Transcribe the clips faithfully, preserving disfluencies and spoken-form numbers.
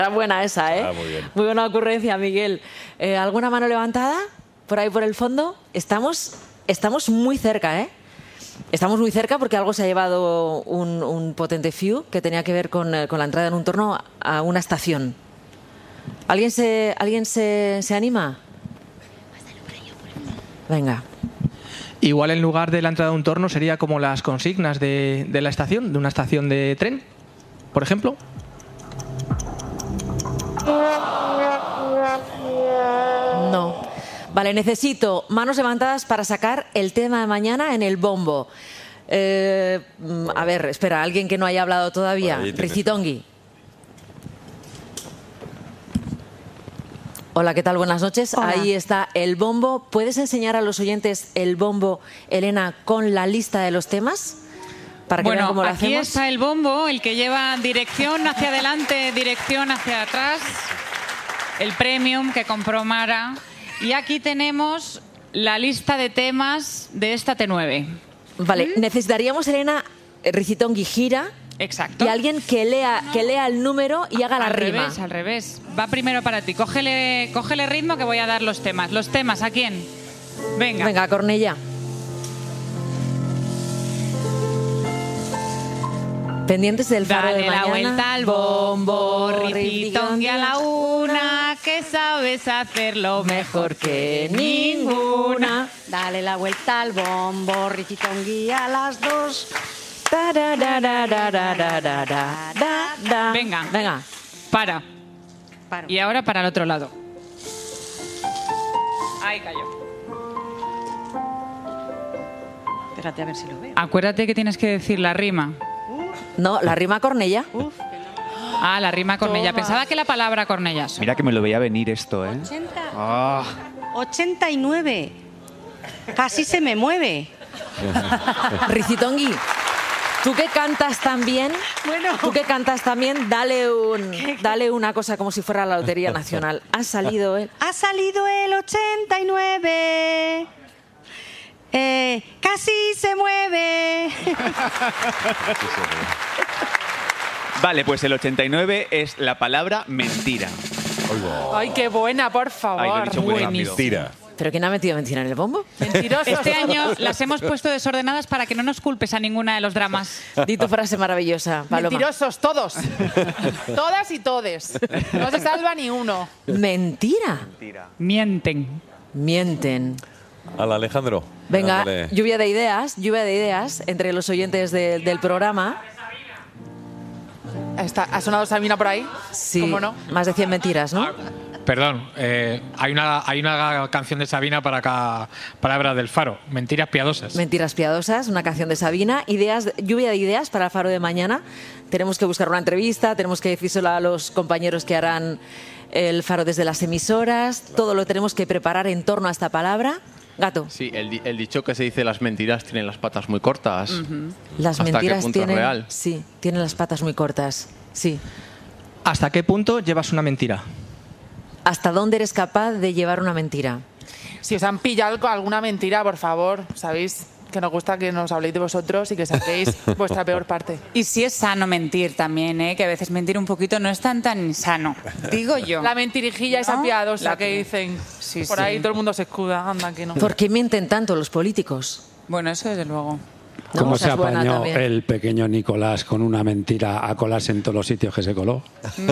Buena esa, ¿eh? Ah, muy bien. Muy buena ocurrencia, Miguel. Eh, ¿Alguna mano levantada por ahí por el fondo? Estamos, estamos muy cerca, ¿eh? Estamos muy cerca porque algo se ha llevado un, un potente few que tenía que ver con, eh, con la entrada en un torno a una estación. ¿Alguien se, ¿alguien se, se anima? Venga. Igual en lugar de la entrada de un torno sería como las consignas de, de la estación, de una estación de tren, por ejemplo. No. Vale, necesito manos levantadas para sacar el tema de mañana en el bombo. Eh, a ver, espera, alguien que no haya hablado todavía. Ricitongui. Hola, ¿qué tal? Buenas noches. Hola. Ahí está el bombo. ¿Puedes enseñar a los oyentes el bombo, Elena, con la lista de los temas? Para que bueno, vean cómo lo aquí hacemos. está el bombo, el que lleva dirección hacia adelante, dirección hacia atrás. El premium que compró Mara. Y aquí tenemos la lista de temas de esta T nueve. Vale, necesitaríamos, Elena, Ricitongui gira. Exacto. Y alguien que lea, que lea el número y haga la al rima. Al revés, al revés. Va primero para ti. Cógele, cógele ritmo que voy a dar los temas. ¿Los temas a quién? Venga. Venga, Cornellá. Pendientes del faro Dale de mañana. la vuelta al bombo, Ricitongui a la una, que sabes hacerlo mejor que ninguna. Dale la vuelta al bombo, Ricitongui a las dos. Da, da, da, da, da, da, da, da, da, da. Venga, venga, para. Paro. Y ahora para el otro lado. Ahí cayó. Espérate a ver si lo veo. Acuérdate que tienes que decir la rima. No, la rima Cornellá. Uf, Ah, la rima Cornellá. Toma. Pensaba que la palabra Cornellás. Mira que me lo veía venir esto, ¿eh? ochenta, Ah. ochenta y nueve. Casi se me mueve. Ricitongui, tú que cantas tan bien, Bueno. tú que cantas tan bien, dale, un, dale una cosa como si fuera la Lotería Nacional. Ha salido él. Ha salido el ochenta y nueve. Eh, casi se mueve. Vale, pues el ochenta y nueve es la palabra mentira. Ay, qué buena, por favor. Ay, lo he dicho muy rápido. Mentira. ¿Pero quién ha metido mentira en el bombo? Mentirosos. Este año las hemos puesto desordenadas para que no nos culpes a ninguna de los dramas. Di tu frase maravillosa, Paloma. Mentirosos, todos. Todas y todes. No se salva ni uno. Mentira. Mienten. Mienten. Al Alejandro. Venga, Dale. lluvia de ideas, lluvia de ideas entre los oyentes de- del programa. Está, ¿Ha sonado Sabina por ahí? Sí, ¿Cómo no? más de cien mentiras, ¿no? Perdón, eh, hay, una, hay una canción de Sabina para cada palabra del faro. Mentiras piadosas. Mentiras piadosas, una canción de Sabina. Ideas, lluvia de ideas para el faro de mañana. Tenemos que buscar una entrevista, tenemos que decírselo a los compañeros que harán el faro desde las emisoras. Todo lo tenemos que preparar en torno a esta palabra. Gato. Sí, el, di- el dicho que se dice las mentiras tienen las patas muy cortas. Las ¿Hasta qué mentiras punto es tienen, real? sí, tienen las patas muy cortas. Sí. ¿Hasta qué punto llevas una mentira? ¿Hasta dónde eres capaz de llevar una mentira? Si os han pillado con alguna mentira, por favor, sabéis que nos gusta que nos habléis de vosotros y que saquéis vuestra peor parte. Y sí es sano mentir también, ¿eh? Que a veces mentir un poquito no es tan tan sano. Digo yo. La mentirijilla esa ¿No? piadosa La que que- dicen. Sí, por sí. ahí todo el mundo se escuda. Anda, que no. ¿Por qué mienten tanto los políticos? Bueno, eso desde luego. No, ¿Cómo esa se es buena apañó también. el pequeño Nicolás con una mentira a colarse en todos los sitios que se coló?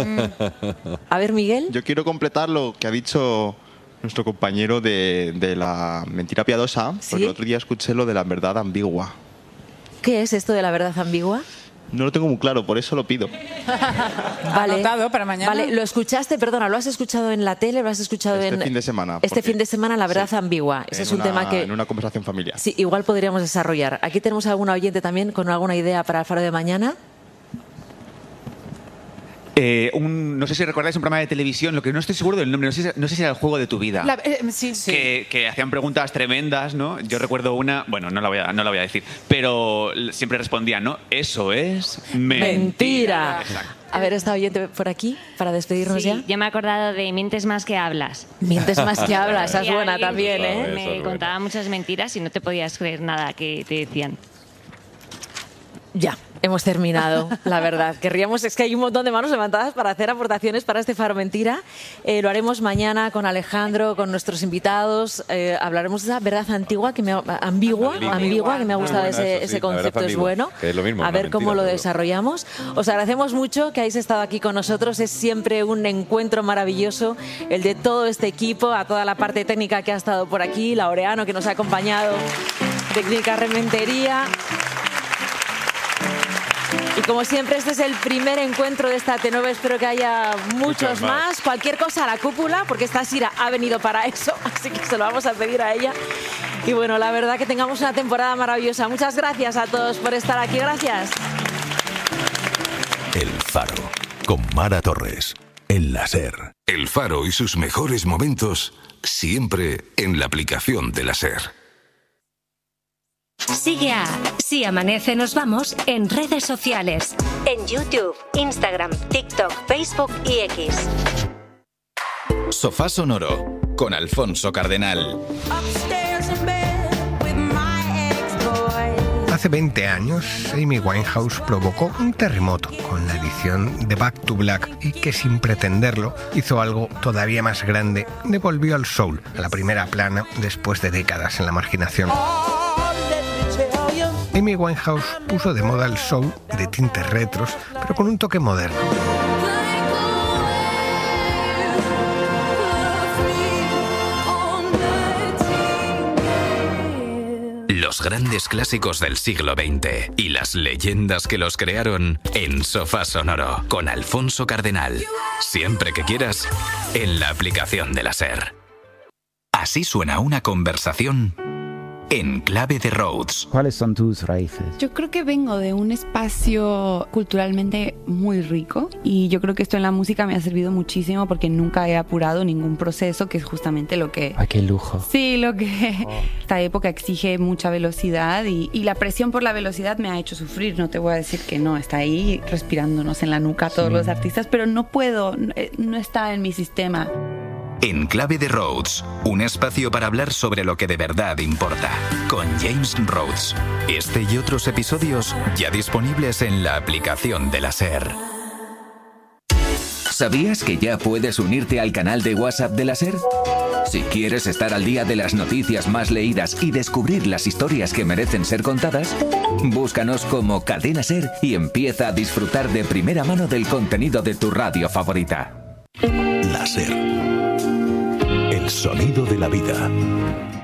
A ver, Miguel. Yo quiero completar lo que ha dicho nuestro compañero de, de la mentira piadosa, ¿Sí? porque el otro día escuché lo de la verdad ambigua. ¿Qué es esto de la verdad ambigua? No lo tengo muy claro, por eso lo pido. Vale. Anotado para mañana. Vale, lo escuchaste, perdona, ¿lo has escuchado en la tele? ¿Lo has escuchado Este en...? fin de semana, Este porque- fin de semana, la verdad sí, ambigua. Ese en es un una- tema que... En una conversación familiar. Sí, igual podríamos desarrollar. Aquí tenemos a alguna oyente también con alguna idea para el faro de mañana. Eh, un, no sé si recordáis un programa de televisión, lo que no estoy seguro del nombre, no sé, si- no sé si era el juego de tu vida. La- eh, sí, sí. Que, que hacían preguntas tremendas, ¿no? Yo recuerdo una, bueno, no la voy a, no la voy a decir, pero l- siempre respondían, ¿no? Eso es mentira. Mentira. Exacto. A ver, esta oyente por aquí, para despedirnos Sí, ya. yo me he acordado de Mientes más que hablas. Mientes más que hablas, esa es Y buena alguien también, que ¿eh? Esa es Me buena. contaba muchas mentiras y no te podías creer nada que te decían. Ya. Hemos terminado, la verdad. Querríamos, es que hay un montón de manos levantadas para hacer aportaciones para este Faro Mentira. Eh, lo haremos mañana con Alejandro, con nuestros invitados. Eh, hablaremos de esa verdad antigua, que me ha, ambigua, ambigua, ambigua, que me ha gustado bueno, ese, eso sí, ese concepto, es bueno. Que es lo mismo, a ver mentira, cómo lo pero... desarrollamos. Os agradecemos mucho que hayáis estado aquí con nosotros. Es siempre un encuentro maravilloso el de todo este equipo, a toda la parte técnica que ha estado por aquí, Laureano, que nos ha acompañado, Técnica Rementería. Y como siempre, este es el primer encuentro de esta T nueve. Espero que haya muchos más. más. Cualquier cosa a la cúpula, porque esta Sira ha venido para eso, así que se lo vamos a pedir a ella. Y bueno, la verdad que tengamos una temporada maravillosa. Muchas gracias a todos por estar aquí. Gracias. El Faro, con Mara Torres, en la SER. El Faro y sus mejores momentos, siempre en la aplicación de la SER. Sigue a Si Amanece Nos Vamos en redes sociales. En YouTube, Instagram, TikTok, Facebook y X. Sofá Sonoro, con Alfonso Cardenal. Hace veinte años, Amy Winehouse provocó un terremoto con la edición de Back to Black y que sin pretenderlo hizo algo todavía más grande. Devolvió al soul a la primera plana después de décadas en la marginación. Amy Winehouse puso de moda el soul de tintes retros, pero con un toque moderno. Los grandes clásicos del siglo veinte y las leyendas que los crearon en Sofá Sonoro con Alfonso Cardenal. Siempre que quieras, en la aplicación de la SER. Así suena una conversación en clave de Rhodes. ¿Cuáles son tus raíces? Yo creo que vengo de un espacio culturalmente muy rico y yo creo que esto en la música me ha servido muchísimo porque nunca he apurado ningún proceso, que es justamente lo que... ¡Ay, qué lujo! Sí, lo que oh. esta época exige mucha velocidad y, y la presión por la velocidad me ha hecho sufrir. No te voy a decir que no, está ahí respirándonos en la nuca todos sí. los artistas, pero no puedo, no está en mi sistema. En Clave de Rhodes, un espacio para hablar sobre lo que de verdad importa, con James Rhodes. Este y otros episodios ya disponibles en la aplicación de la SER. ¿Sabías que ya puedes unirte al canal de WhatsApp de la SER? Si quieres estar al día de las noticias más leídas y descubrir las historias que merecen ser contadas, búscanos como Cadena SER y empieza a disfrutar de primera mano del contenido de tu radio favorita. La SER. El sonido de la vida.